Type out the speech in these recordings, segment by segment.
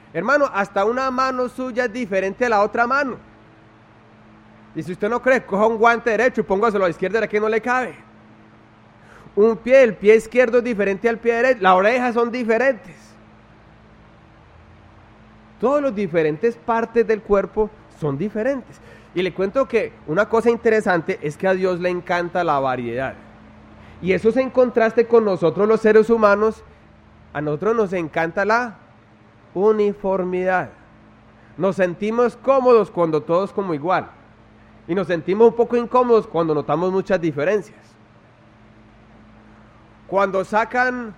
Hermano, hasta una mano suya es diferente a la otra mano. Y si usted no cree, coja un guante derecho y póngaselo a la izquierda, que no le cabe. El pie izquierdo es diferente al pie derecho, las orejas son diferentes. Todas las diferentes partes del cuerpo son diferentes. Y le cuento que una cosa interesante es que a Dios le encanta la variedad. Y eso es en contraste con nosotros los seres humanos. A nosotros nos encanta la uniformidad. Nos sentimos cómodos cuando todo es como igual. Y nos sentimos un poco incómodos cuando notamos muchas diferencias. Cuando sacan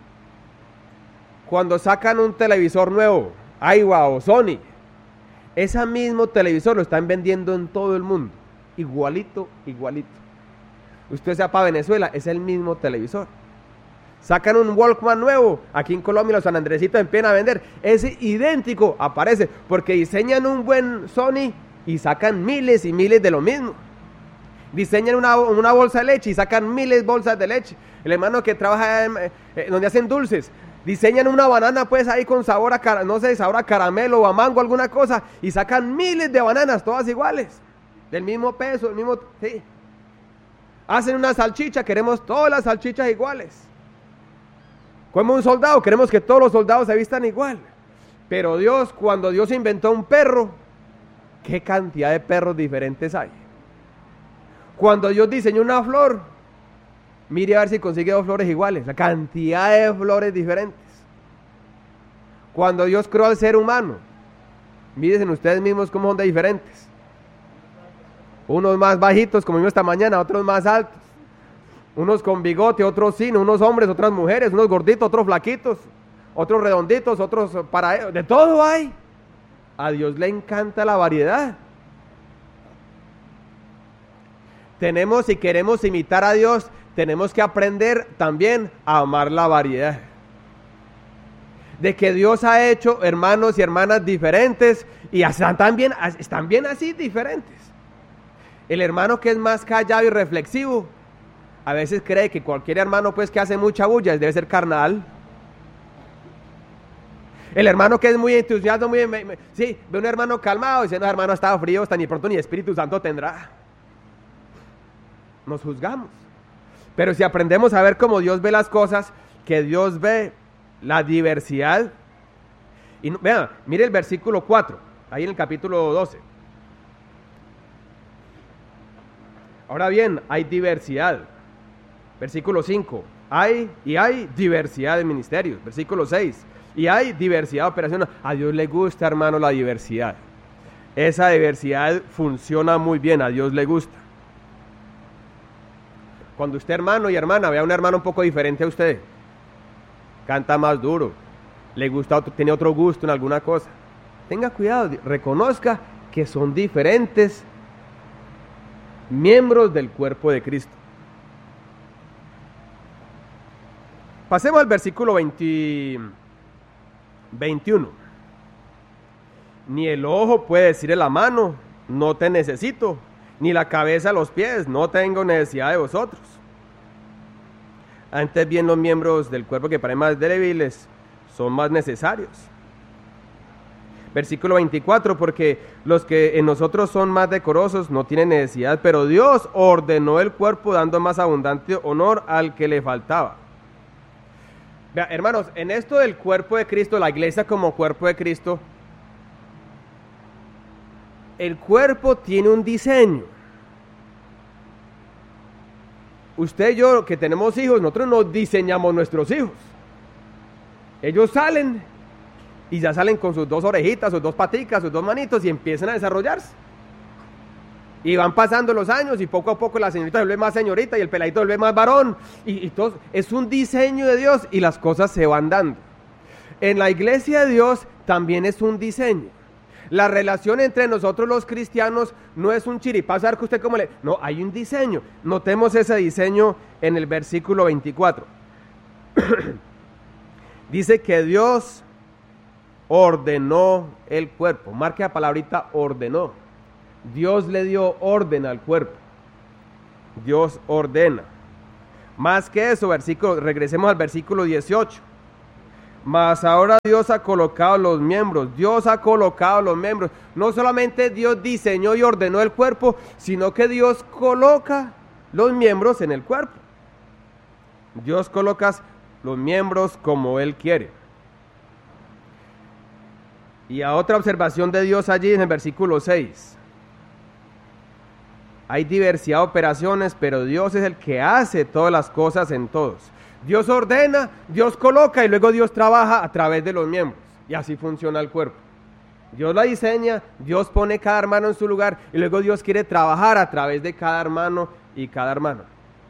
un televisor nuevo, Aiwa o Sony, ese mismo televisor lo están vendiendo en todo el mundo, igualito. Usted sea para Venezuela, es el mismo televisor. Sacan un Walkman nuevo, aquí en Colombia los San Andresitos empiezan a vender, es idéntico, aparece, porque diseñan un buen Sony y sacan miles y miles de lo mismo. Diseñan una bolsa de leche y sacan miles de bolsas de leche. El hermano que trabaja donde hacen dulces, diseñan una banana pues ahí con sabor a, no sé, sabor a caramelo o a mango, alguna cosa, y sacan miles de bananas, todas iguales, del mismo peso, sí. Hacen una salchicha, queremos todas las salchichas iguales. Como un soldado, queremos que todos los soldados se vistan igual. Pero Dios, cuando Dios inventó un perro, ¿qué cantidad de perros diferentes hay? Cuando Dios diseñó una flor, mire a ver si consigue dos flores iguales, la cantidad de flores diferentes. Cuando Dios creó al ser humano, miren ustedes mismos cómo son de diferentes. Unos más bajitos, como vimos esta mañana, otros más altos. Unos con bigote, otros sin, unos hombres, otras mujeres, unos gorditos, otros flaquitos, otros redonditos, otros de todo hay. A Dios le encanta la variedad. Si queremos imitar a Dios, tenemos que aprender también a amar la variedad. De que Dios ha hecho hermanos y hermanas diferentes y están bien así diferentes. El hermano que es más callado y reflexivo, a veces cree que cualquier hermano pues que hace mucha bulla debe ser carnal. El hermano que es muy entusiasta, sí, ve un hermano calmado diciendo, hermano ha estado frío, hasta ni pronto ni Espíritu Santo tendrá. Nos juzgamos. Pero si aprendemos a ver cómo Dios ve las cosas, que Dios ve la diversidad. Y vean, mire el versículo 4, ahí en el capítulo 12. Ahora bien, hay diversidad. Versículo 5, hay diversidad de ministerios. Versículo 6, y hay diversidad de operaciones. A Dios le gusta, hermano, la diversidad. Esa diversidad funciona muy bien, a Dios le gusta. Cuando usted, hermano y hermana, vea a un hermano un poco diferente a usted, canta más duro, le gusta, tiene otro gusto en alguna cosa, tenga cuidado, reconozca que son diferentes miembros del cuerpo de Cristo. Pasemos al versículo 21. Ni el ojo puede decirle a la mano, no te necesito, ni la cabeza a los pies, no tengo necesidad de vosotros. Antes bien los miembros del cuerpo que parecen más débiles son más necesarios. Versículo 24, porque los que en nosotros son más decorosos no tienen necesidad, pero Dios ordenó el cuerpo dando más abundante honor al que le faltaba. Vea, hermanos, en esto del cuerpo de Cristo, la iglesia como cuerpo de Cristo, el cuerpo tiene un diseño. Usted y yo que tenemos hijos, nosotros no diseñamos nuestros hijos. Ellos salen y ya salen con sus dos orejitas, sus dos paticas, sus dos manitos y empiezan a desarrollarse. Y van pasando los años y poco a poco la señorita se vuelve más señorita y el peladito se vuelve más varón. Y todo es un diseño de Dios y las cosas se van dando. En la iglesia de Dios también es un diseño. La relación entre nosotros los cristianos no es un chiripazo, a ver que usted cómo le... No, hay un diseño. Notemos ese diseño en el versículo 24. Dice que Dios ordenó el cuerpo. Marque la palabrita ordenó. Dios le dio orden al cuerpo. Dios ordena. Más que eso, regresemos al versículo 18. Mas ahora Dios ha colocado los miembros, Dios ha colocado los miembros. No solamente Dios diseñó y ordenó el cuerpo, sino que Dios coloca los miembros en el cuerpo. Dios coloca los miembros como Él quiere. Y a otra observación de Dios allí en el versículo 6. Hay diversidad de operaciones, pero Dios es el que hace todas las cosas en todos. Dios ordena, Dios coloca y luego Dios trabaja a través de los miembros. Y así funciona el cuerpo. Dios la diseña, Dios pone cada hermano en su lugar y luego Dios quiere trabajar a través de cada hermano y cada hermana.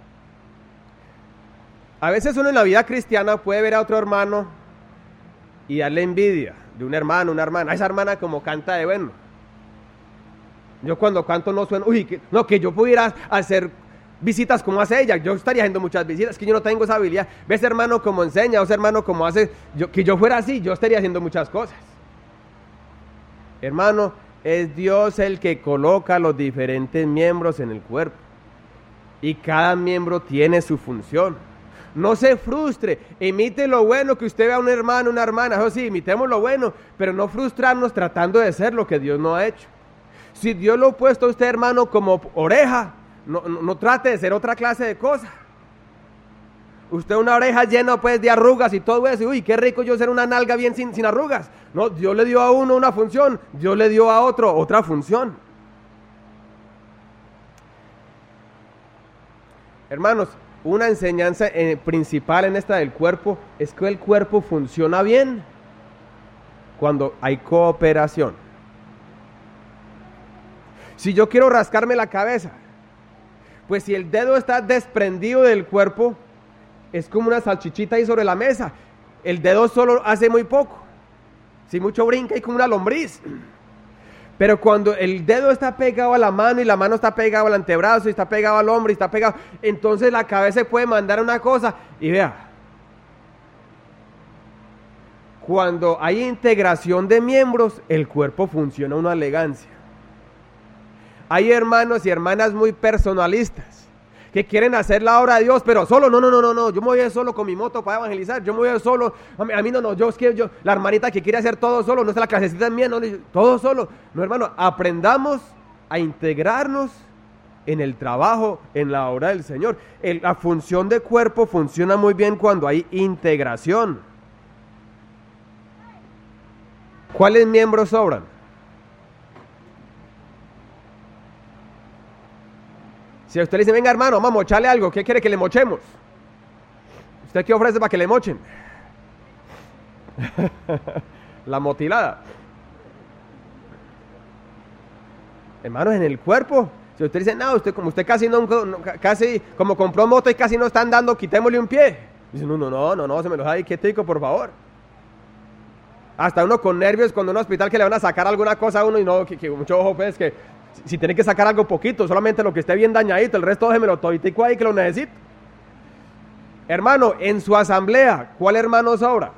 A veces uno en la vida cristiana puede ver a otro hermano y darle envidia de un hermano, una hermana. Esa hermana como canta de bueno. Yo cuando canto no sueno, que yo pudiera hacer visitas como hace ella, yo estaría haciendo muchas visitas, que yo no tengo esa habilidad. Ves hermano como enseña, o ese hermano como hace, que yo fuera así, yo estaría haciendo muchas cosas. Hermano, es Dios el que coloca los diferentes miembros en el cuerpo. Y cada miembro tiene su función. No se frustre, imite lo bueno que usted vea a un hermano, una hermana, eso sí, imitemos lo bueno, pero no frustrarnos tratando de ser lo que Dios no ha hecho. Si Dios lo ha puesto a usted, hermano, como oreja, no trate de ser otra clase de cosa. Usted una oreja llena pues de arrugas y todo eso, qué rico yo ser una nalga bien sin arrugas. No, Dios le dio a uno una función, Dios le dio a otro otra función. Hermanos, una enseñanza principal en esta del cuerpo es que el cuerpo funciona bien cuando hay cooperación. Si yo quiero rascarme la cabeza, pues si el dedo está desprendido del cuerpo, es como una salchichita ahí sobre la mesa. El dedo solo hace muy poco. Si mucho brinca, hay como una lombriz. Pero cuando el dedo está pegado a la mano y la mano está pegada al antebrazo y está pegado al hombro y está pegado, entonces la cabeza puede mandar una cosa. Y vea, cuando hay integración de miembros, el cuerpo funciona a una elegancia. Hay hermanos y hermanas muy personalistas que quieren hacer la obra de Dios, pero solo, no, yo me voy a ir solo con mi moto para evangelizar, yo me voy a ir solo, a mí no, la hermanita que quiere hacer todo solo, no es la clasecita mía, no, todo solo. No, hermano, aprendamos a integrarnos en el trabajo, en la obra del Señor. La función de cuerpo funciona muy bien cuando hay integración. ¿Cuáles miembros sobran? Si a usted le dice, venga hermano, vamos a mocharle algo, ¿qué quiere que le mochemos? ¿Usted qué ofrece para que le mochen? La motilada. Hermanos, en el cuerpo, si usted dice, no, usted casi como compró moto y casi no está andando, quitémosle un pie. Dice, no, se me lo deja ahí quietico, por favor. Hasta uno con nervios cuando en un hospital que le van a sacar alguna cosa a uno y no, que mucho ojo pues, que si tiene que sacar algo poquito, solamente lo que esté bien dañadito, el resto déjemelo toditico ahí que lo necesito. Hermano, en su asamblea, ¿cuál hermano sobra?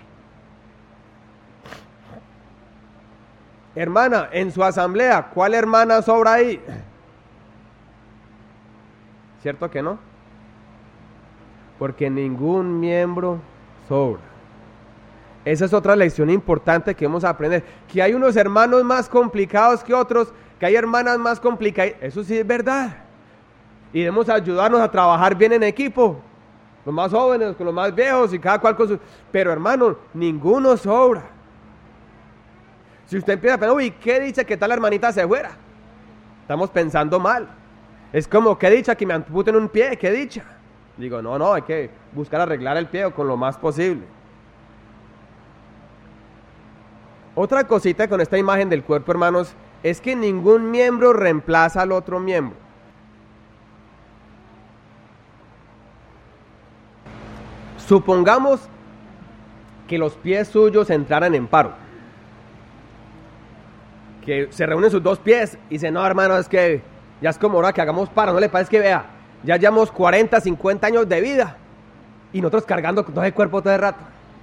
Hermana, en su asamblea, ¿cuál hermana sobra ahí? ¿Cierto que no? Porque ningún miembro sobra. Esa es otra lección importante que vamos a aprender. Que hay unos hermanos más complicados que otros, que hay hermanas más complicadas. Eso sí es verdad. Y debemos ayudarnos a trabajar bien en equipo. Los más jóvenes con los más viejos y cada cual con su... Pero hermano, ninguno sobra. Si usted empieza a pensar, qué dicha que tal hermanita se fuera. Estamos pensando mal. Es como, qué dicha que me amputen un pie, qué dicha. Digo, no, hay que buscar arreglar el pie con lo más posible. Otra cosita con esta imagen del cuerpo, hermanos, es que ningún miembro reemplaza al otro miembro. Supongamos que los pies suyos entraran en paro. Que se reúnen sus dos pies y dicen, no hermano, es que ya es como hora que hagamos paro, no le parece que vea, ya llevamos 40, 50 años de vida y nosotros cargando todo el cuerpo todo el rato.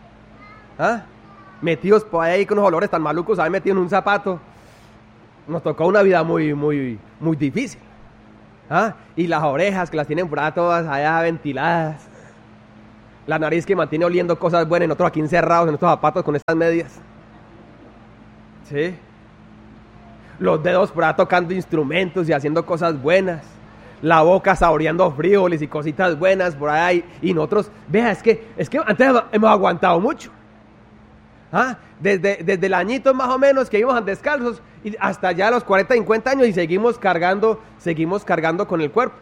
Metidos por ahí con unos olores tan malucos, ahí metidos en un zapato. Nos tocó una vida muy difícil. Y las orejas que las tienen por ahí todas allá ventiladas. La nariz que mantiene oliendo cosas buenas, y nosotros aquí encerrados en estos zapatos con estas medias. ¿Sí? Los dedos por ahí tocando instrumentos y haciendo cosas buenas. La boca saboreando frijoles y cositas buenas por ahí. Y nosotros, vea, es que antes hemos aguantado mucho. ¿Ah? Desde el añito más o menos que íbamos descalzos y hasta ya los 40, 50 años y seguimos cargando con el cuerpo.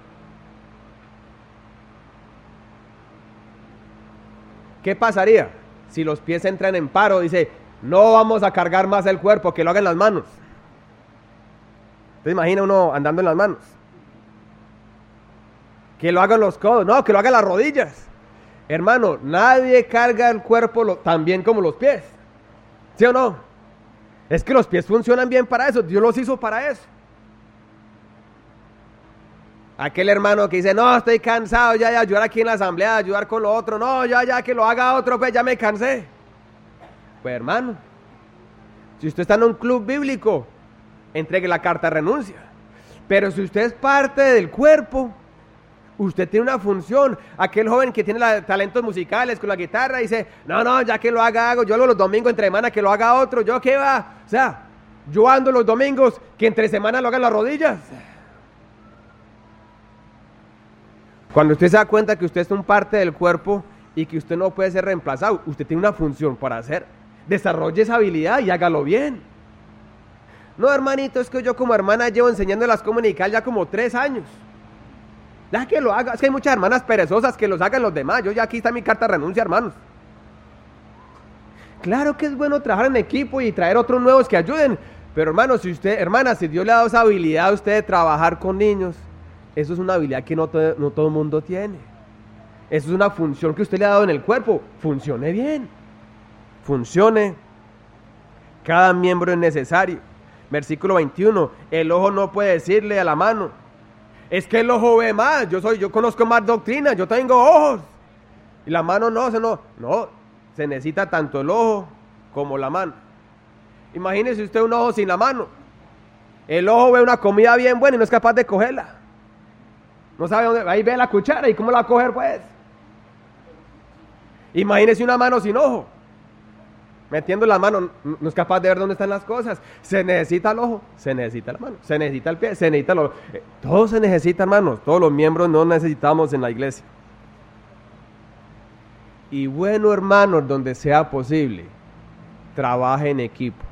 ¿Qué pasaría si los pies entran en paro? Dice, no vamos a cargar más el cuerpo, que lo hagan las manos. ¿Te imagina uno andando en las manos? Que lo hagan los codos, no, que lo hagan las rodillas. Hermano, nadie carga el cuerpo tan bien como los pies. ¿Sí o no? Es que los pies funcionan bien para eso, Dios los hizo para eso. Aquel hermano que dice, no, estoy cansado ya de ayudar aquí en la asamblea, de ayudar con lo otro, no, ya que lo haga otro, pues ya me cansé. Pues hermano, si usted está en un club bíblico, entregue la carta de renuncia. Pero si usted es parte del cuerpo, usted tiene una función. Aquel joven que tiene talentos musicales con la guitarra dice, no, ya que lo hago, yo los domingos entre semana que lo haga otro, ¿yo qué va? O sea, yo ando los domingos, que entre semana lo hagan las rodillas. Cuando usted se da cuenta que usted es un parte del cuerpo y que usted no puede ser reemplazado, usted tiene una función para hacer. Desarrolle esa habilidad y hágalo bien. No, hermanito, es que yo como hermana llevo enseñándolas cómo comunicar ya como 3 años. Ya que lo haga, es que hay muchas hermanas perezosas que los hagan los demás. Yo ya aquí está mi carta de renuncia, hermanos. Claro que es bueno trabajar en equipo y traer otros nuevos que ayuden. Pero hermano, si Dios le ha dado esa habilidad a usted de trabajar con niños, eso es una habilidad que no todo el mundo tiene. Eso es una función que usted le ha dado en el cuerpo. Funcione bien. Funcione. Cada miembro es necesario. Versículo 21. El ojo no puede decirle a la mano, es que el ojo ve más. Yo conozco más doctrina. Yo tengo ojos. Y la mano no. Se necesita tanto el ojo como la mano. Imagínese usted un ojo sin la mano. El ojo ve una comida bien buena y no es capaz de cogerla. No sabe dónde, ahí ve la cuchara y cómo la va a coger pues. Imagínese una mano sin ojo. Metiendo la mano, no es capaz de ver dónde están las cosas. Se necesita el ojo, se necesita la mano, se necesita el pie, se necesita todo se necesita, hermanos. Todos los miembros no necesitamos en la iglesia. Y bueno, hermanos, donde sea posible, trabaje en equipo.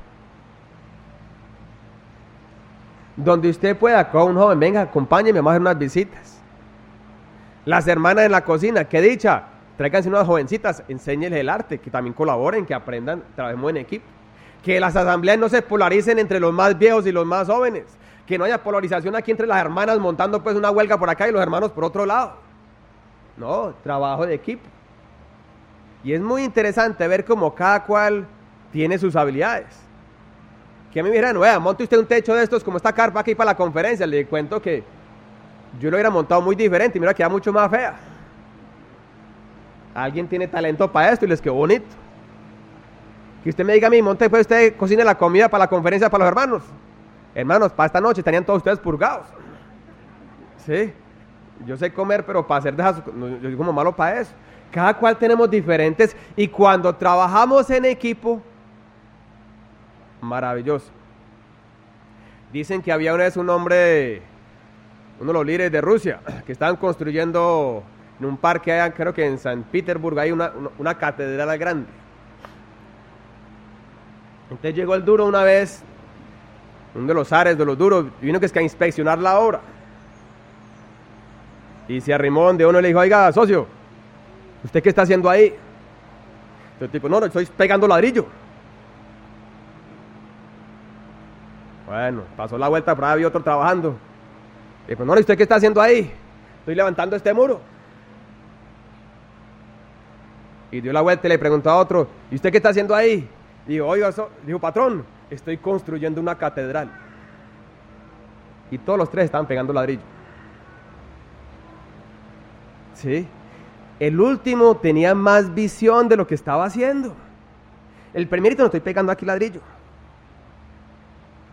Donde usted pueda, con un joven, venga, acompáñeme, vamos a hacer unas visitas. Las hermanas en la cocina, qué dicha, tráiganse unas jovencitas, enséñenles el arte, que también colaboren, que aprendan, trabajemos en equipo. Que las asambleas no se polaricen entre los más viejos y los más jóvenes. Que no haya polarización aquí entre las hermanas montando pues una huelga por acá y los hermanos por otro lado. No, trabajo de equipo. Y es muy interesante ver cómo cada cual tiene sus habilidades. Que a mí me dirán, vea, monte usted un techo de estos como esta carpa aquí para la conferencia. Le cuento que yo lo hubiera montado muy diferente y mira, queda mucho más fea. Alguien tiene talento para esto y les quedó bonito. Que usted me diga a mí, monte pues usted, cocine la comida para la conferencia para los hermanos. Hermanos, para esta noche estarían todos ustedes purgados. Sí, yo sé comer, pero para hacer de esas, yo soy como malo para eso. Cada cual tenemos diferentes y cuando trabajamos en equipo, maravilloso. Dicen que había una vez un hombre, uno de los líderes de Rusia, que estaban construyendo en un parque allá, creo que en San Petersburgo, hay una catedral grande. Entonces llegó el duro una vez, uno de los zares de los duros, vino que es que a inspeccionar la obra. Y se arrimó donde uno y le dijo, oiga, socio, ¿usted qué está haciendo ahí? Entonces el tipo, no, estoy pegando ladrillo. Bueno, pasó la vuelta, por ahí había otro trabajando. Dijo, no, ¿usted qué está haciendo ahí? Estoy levantando este muro. Y dio la vuelta y le preguntó a otro, ¿y usted qué está haciendo ahí? Dijo, oiga, dijo, patrón, estoy construyendo una catedral. Y todos los tres estaban pegando ladrillo. ¿Sí? El último tenía más visión de lo que estaba haciendo. El primerito no estoy pegando aquí ladrillo.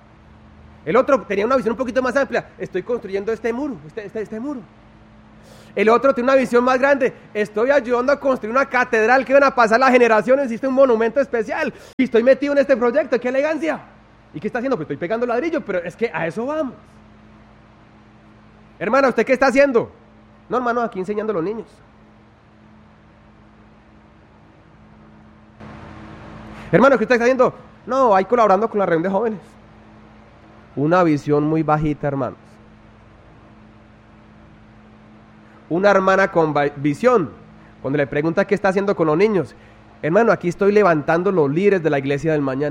El otro tenía una visión un poquito más amplia. Estoy construyendo este muro, este muro. El otro tiene una visión más grande. Estoy ayudando a construir una catedral que van a pasar las generaciones. Existe un monumento especial. Y estoy metido en este proyecto. ¡Qué elegancia! ¿Y qué está haciendo? Pues estoy pegando ladrillo, pero es que a eso vamos. Hermana, ¿usted qué está haciendo? No, hermano, aquí enseñando a los niños. Hermano, ¿qué usted está haciendo? No, ahí colaborando con la reunión de jóvenes. Una visión muy bajita, hermanos. Una hermana con visión, cuando le pregunta qué está haciendo con los niños, hermano, aquí estoy levantando los líderes de la iglesia del mañana.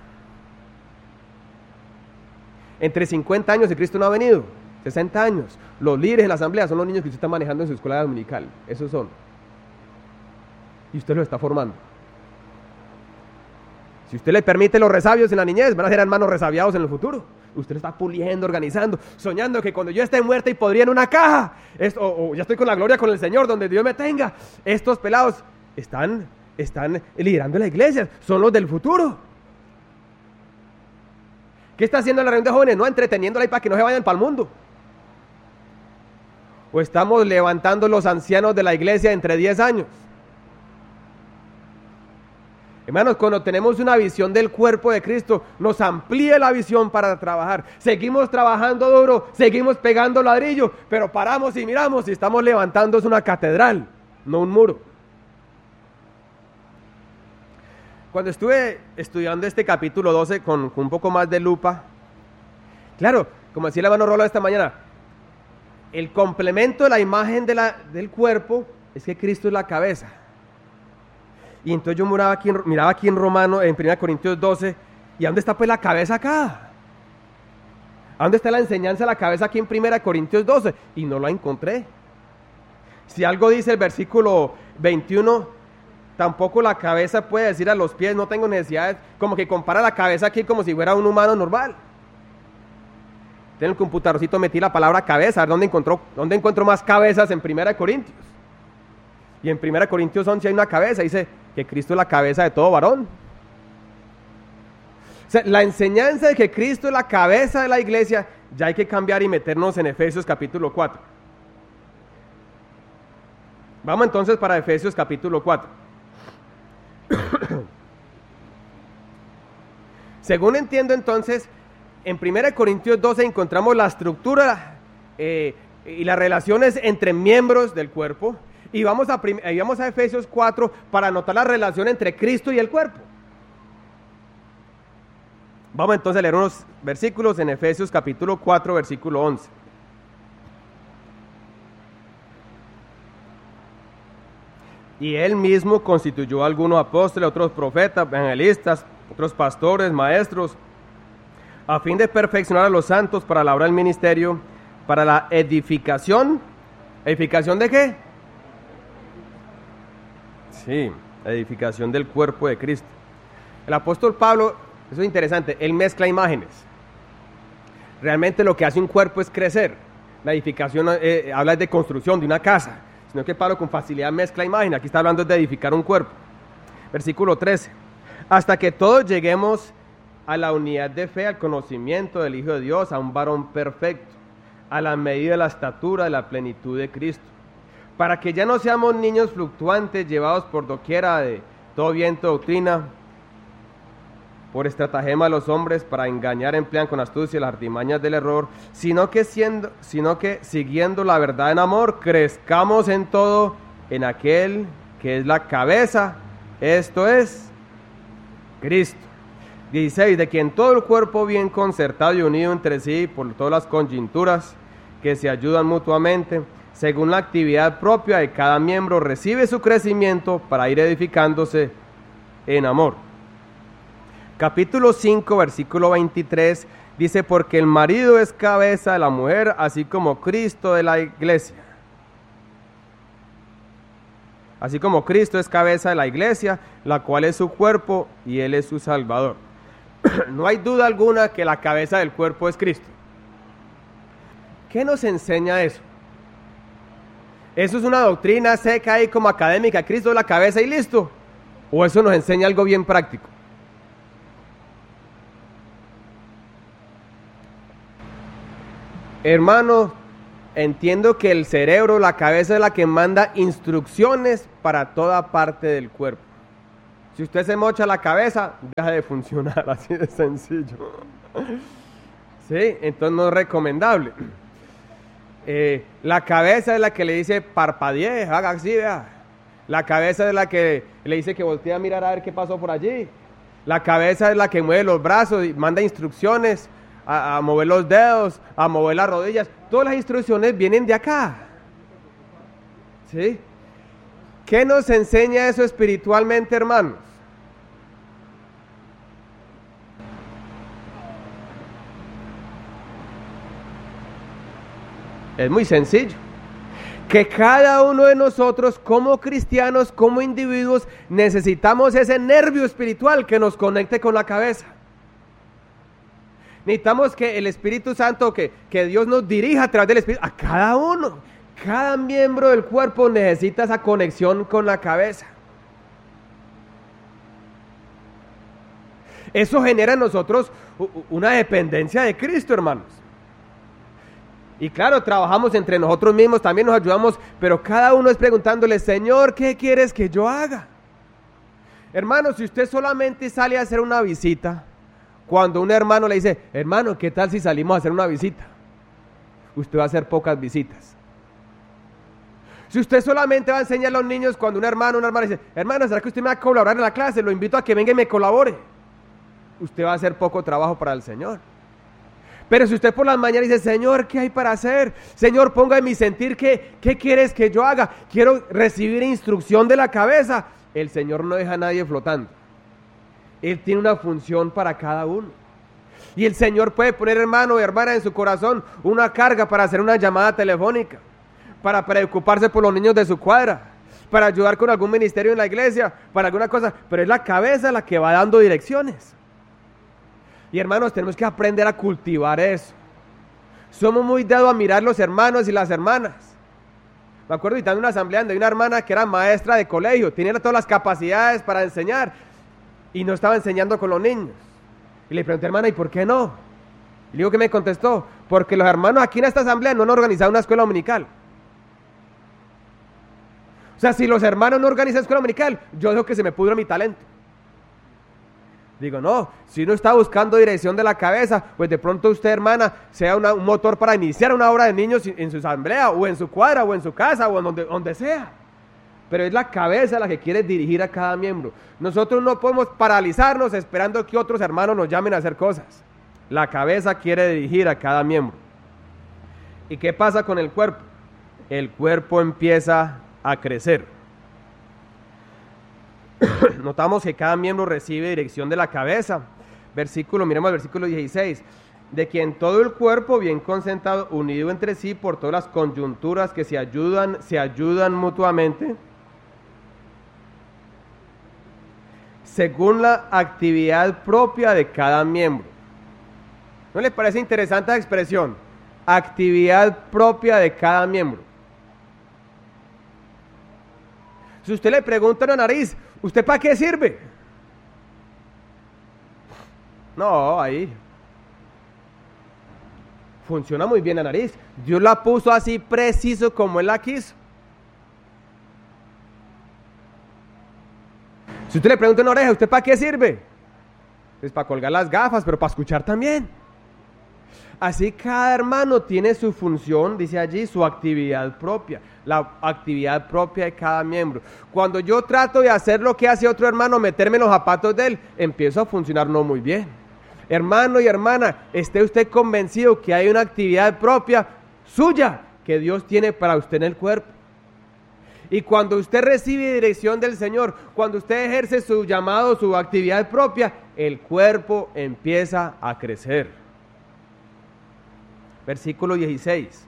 Entre 50 años y Cristo no ha venido, 60 años, los líderes de la asamblea son los niños que usted está manejando en su escuela dominical, esos son. Y usted los está formando. Si usted le permite los resabios en la niñez, van a ser hermanos resabiados en el futuro. Usted lo está puliendo, organizando, soñando que cuando yo esté muerta y podría en una caja, o ya estoy con la gloria con el Señor, donde Dios me tenga, estos pelados están liderando la iglesia, son los del futuro. ¿Qué está haciendo la reunión de jóvenes? No, entreteniéndola ahí para que no se vayan para el mundo. ¿O estamos levantando los ancianos de la iglesia entre 10 años? Hermanos, cuando tenemos una visión del cuerpo de Cristo, nos amplía la visión para trabajar. Seguimos trabajando duro, seguimos pegando ladrillo, pero paramos y miramos y estamos levantando una catedral, no un muro. Cuando estuve estudiando este capítulo 12 con un poco más de lupa, claro, como decía el hermano Rolo esta mañana, el complemento de la imagen del cuerpo es que Cristo es la cabeza. Y entonces yo miraba aquí en Romano, en 1 Corintios 12, ¿y a dónde está pues la cabeza acá? ¿A dónde está la enseñanza de la cabeza aquí en 1 Corintios 12? Y no la encontré. Si algo dice el versículo 21, tampoco la cabeza puede decir a los pies, no tengo necesidad, como que compara la cabeza aquí como si fuera un humano normal. En el computadorcito metí la palabra cabeza, a ver dónde encuentro más cabezas en 1 Corintios. Y en 1 Corintios 11 hay una cabeza, dice que Cristo es la cabeza de todo varón. O sea, la enseñanza de que Cristo es la cabeza de la iglesia, ya hay que cambiar y meternos en Efesios capítulo 4. Vamos entonces para Efesios capítulo 4. Según entiendo entonces, en 1 Corintios 12 encontramos la estructura y las relaciones entre miembros del cuerpo. Y vamos a Efesios 4 para anotar la relación entre Cristo y el cuerpo. Vamos entonces a leer unos versículos en Efesios capítulo 4, versículo 11. Y él mismo constituyó a algunos apóstoles, otros profetas, evangelistas, otros pastores, maestros, a fin de perfeccionar a los santos para la obra del ministerio, para la edificación. ¿Edificación de qué? Sí, la edificación del cuerpo de Cristo. El apóstol Pablo, eso es interesante, él mezcla imágenes. Realmente lo que hace un cuerpo es crecer. La edificación habla de construcción de una casa, sino que Pablo con facilidad mezcla imágenes. Aquí está hablando de edificar un cuerpo. Versículo 13. Hasta que todos lleguemos a la unidad de fe, al conocimiento del Hijo de Dios, a un varón perfecto, a la medida de la estatura de la plenitud de Cristo, para que ya no seamos niños fluctuantes, llevados por doquiera de todo viento de doctrina, por estratagema de los hombres, para engañar emplean con astucia las artimañas del error, sino que siguiendo la verdad en amor, crezcamos en todo en aquel que es la cabeza, esto es Cristo. 16, de quien todo el cuerpo bien concertado y unido entre sí por todas las coyunturas que se ayudan mutuamente, según la actividad propia de cada miembro, recibe su crecimiento para ir edificándose en amor. Capítulo 5, versículo 23, dice, porque el marido es cabeza de la mujer, así como Cristo de la iglesia. Así como Cristo es cabeza de la iglesia, la cual es su cuerpo y Él es su Salvador. No hay duda alguna que la cabeza del cuerpo es Cristo. ¿Qué nos enseña eso? ¿Eso es una doctrina seca ahí como académica? ¿Cristo es la cabeza y listo? ¿O eso nos enseña algo bien práctico? Hermanos, entiendo que el cerebro, la cabeza es la que manda instrucciones para toda parte del cuerpo. Si usted se mocha la cabeza, deja de funcionar, así de sencillo. ¿Sí? Entonces no es recomendable. La cabeza es la que le dice parpadee, haga así, vea. La cabeza es la que le dice que voltee a mirar a ver qué pasó por allí. La cabeza es la que mueve los brazos y manda instrucciones a mover los dedos, a mover las rodillas. Todas las instrucciones vienen de acá. ¿Sí? ¿Qué nos enseña eso espiritualmente, hermanos? Es muy sencillo. Que cada uno de nosotros como cristianos, como individuos, necesitamos ese nervio espiritual que nos conecte con la cabeza. Necesitamos que el Espíritu Santo, que Dios nos dirija a través del Espíritu, a cada uno. Cada miembro del cuerpo necesita esa conexión con la cabeza. Eso genera en nosotros una dependencia de Cristo, hermanos. Y claro, trabajamos entre nosotros mismos, también nos ayudamos, pero cada uno es preguntándole, Señor, ¿qué quieres que yo haga? Hermano, si usted solamente sale a hacer una visita, cuando un hermano le dice, hermano, ¿qué tal si salimos a hacer una visita? Usted va a hacer pocas visitas. Si usted solamente va a enseñar a los niños cuando una hermana dice, hermano, ¿será que usted me va a colaborar en la clase? Lo invito a que venga y me colabore. Usted va a hacer poco trabajo para el Señor. Pero si usted por las mañanas dice, Señor, ¿qué hay para hacer? Señor, ponga en mi sentir, ¿qué quieres que yo haga? Quiero recibir instrucción de la cabeza. El Señor no deja a nadie flotando. Él tiene una función para cada uno. Y el Señor puede poner, hermano y hermana, en su corazón una carga para hacer una llamada telefónica, para preocuparse por los niños de su cuadra, para ayudar con algún ministerio en la iglesia, para alguna cosa. Pero es la cabeza la que va dando direcciones. Y hermanos, tenemos que aprender a cultivar eso. Somos muy dados a mirar los hermanos y las hermanas. Me acuerdo de una asamblea donde hay una hermana que era maestra de colegio, tenía todas las capacidades para enseñar y no estaba enseñando con los niños. Y le pregunté, hermana, ¿y por qué no? Y le digo que me contestó, porque los hermanos aquí en esta asamblea no han organizado una escuela dominical. O sea, si los hermanos no organizan escuela dominical, yo dejo que se me pudra mi talento. Digo, no, si uno está buscando dirección de la cabeza, pues de pronto usted, hermana, sea un motor para iniciar una obra de niños en su asamblea, o en su cuadra, o en su casa, o en donde sea. Pero es la cabeza la que quiere dirigir a cada miembro. Nosotros no podemos paralizarnos esperando que otros hermanos nos llamen a hacer cosas. La cabeza quiere dirigir a cada miembro. ¿Y qué pasa con el cuerpo? El cuerpo empieza a crecer. Notamos que cada miembro recibe dirección de la cabeza. Miremos el versículo 16. De quien todo el cuerpo bien concentrado, unido entre sí por todas las coyunturas que se ayudan mutuamente, según la actividad propia de cada miembro. ¿No les parece interesante la expresión? Actividad propia de cada miembro. Si usted le pregunta a la nariz, ¿usted para qué sirve? No, ahí funciona muy bien la nariz. Dios la puso así preciso como Él la quiso. Si usted le pregunta a una oreja, ¿usted para qué sirve? Pues para colgar las gafas, pero para escuchar también. Así cada hermano tiene su función, dice allí, su actividad propia, la actividad propia de cada miembro. Cuando yo trato de hacer lo que hace otro hermano, meterme en los zapatos de él, empiezo a funcionar no muy bien. Hermano y hermana, esté usted convencido que hay una actividad propia suya que Dios tiene para usted en el cuerpo. Y cuando usted recibe dirección del Señor, cuando usted ejerce su llamado, su actividad propia, el cuerpo empieza a crecer. Versículo 16.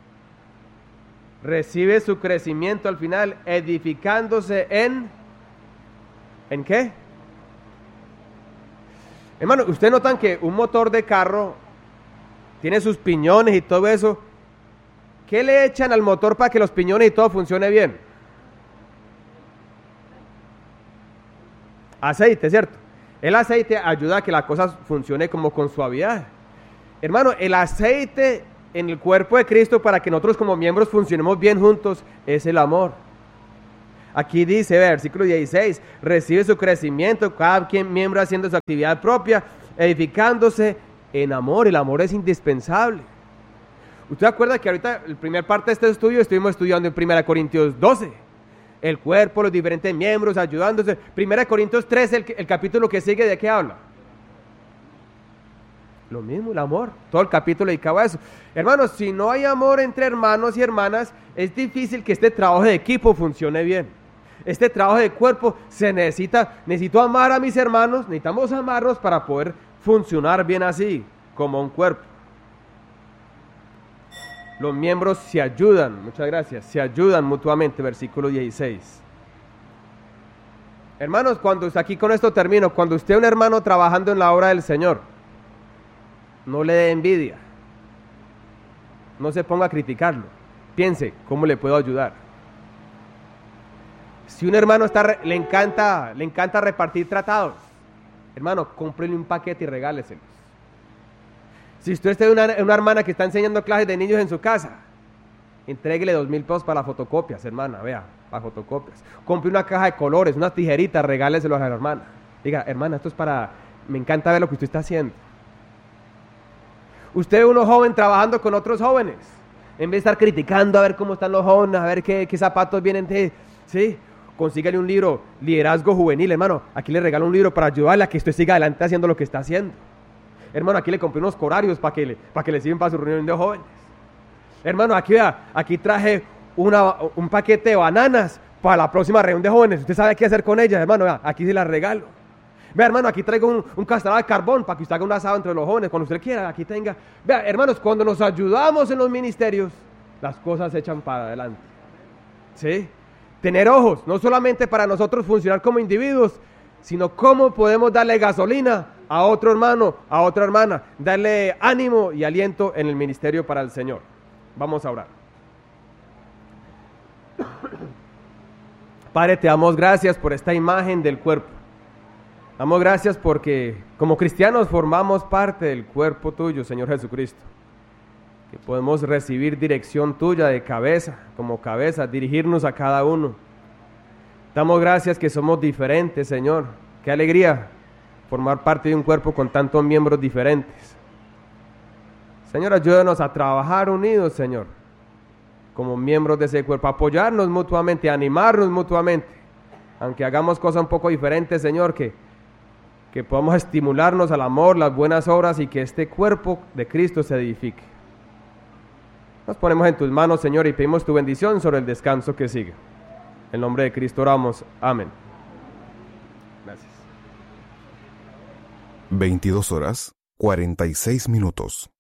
Recibe su crecimiento al final, edificándose ¿en qué? Hermano, ustedes notan que un motor de carro tiene sus piñones y todo eso. ¿Qué le echan al motor para que los piñones y todo funcione bien? Aceite, ¿cierto? El aceite ayuda a que la cosa funcione como con suavidad. Hermano, el aceite en el cuerpo de Cristo para que nosotros como miembros funcionemos bien juntos es el amor. Aquí dice, versículo 16, recibe su crecimiento, cada quien miembro haciendo su actividad propia, edificándose en amor. El amor es indispensable. ¿Usted acuerda que ahorita, la primera parte de este estudio, estuvimos estudiando en 1 Corintios 12? El cuerpo, los diferentes miembros, ayudándose. 1 Corintios 13, el capítulo que sigue, ¿de qué habla? Lo mismo, el amor. Todo el capítulo dedicado a eso. Hermanos, si no hay amor entre hermanos y hermanas, es difícil que este trabajo de equipo funcione bien. Este trabajo de cuerpo necesito amar a mis hermanos, necesitamos amarlos para poder funcionar bien así, como un cuerpo. Los miembros se ayudan, muchas gracias, se ayudan mutuamente, versículo 16. Hermanos, aquí con esto termino, cuando usted es un hermano trabajando en la obra del Señor, no le dé envidia, no se ponga a criticarlo, piense, ¿cómo le puedo ayudar? Si un hermano le encanta repartir tratados, hermano, cómprele un paquete y regáleselos. Si usted es una hermana que está enseñando clases de niños en su casa, entréguele 2,000 pesos para las fotocopias, hermana, vea, para fotocopias. Compre una caja de colores, unas tijeritas, regáleselos a la hermana. Diga, hermana, me encanta ver lo que usted está haciendo. Usted es uno joven trabajando con otros jóvenes, en vez de estar criticando a ver cómo están los jóvenes, a ver qué zapatos vienen de, ¿sí? Consígale un libro, liderazgo juvenil, hermano. Aquí le regalo un libro para ayudarle a que usted siga adelante haciendo lo que está haciendo. Hermano, aquí le compré unos corarios para que le sirvan para su reunión de jóvenes. Hermano, aquí traje un paquete de bananas para la próxima reunión de jóvenes. Usted sabe qué hacer con ellas, hermano. Vea, aquí se las regalo. Vea, hermano, aquí traigo un castrador de carbón para que usted haga un asado entre los jóvenes. Cuando usted quiera, aquí tenga. Vea, hermanos, cuando nos ayudamos en los ministerios, las cosas se echan para adelante. ¿Sí? Tener ojos, no solamente para nosotros funcionar como individuos, sino cómo podemos darle gasolina a otro hermano, a otra hermana, darle ánimo y aliento en el ministerio para el Señor. Vamos a orar. Padre, te damos gracias por esta imagen del cuerpo. Damos gracias porque como cristianos formamos parte del cuerpo tuyo, Señor Jesucristo. Que podemos recibir dirección tuya de cabeza, como cabeza, dirigirnos a cada uno. Damos gracias que somos diferentes, Señor. Qué alegría formar parte de un cuerpo con tantos miembros diferentes. Señor, ayúdanos a trabajar unidos, Señor, como miembros de ese cuerpo, apoyarnos mutuamente, animarnos mutuamente, aunque hagamos cosas un poco diferentes, Señor, que podamos estimularnos al amor, las buenas obras y que este cuerpo de Cristo se edifique. Nos ponemos en tus manos, Señor, y pedimos tu bendición sobre el descanso que sigue. En nombre de Cristo oramos. Amén. Gracias. 22:46.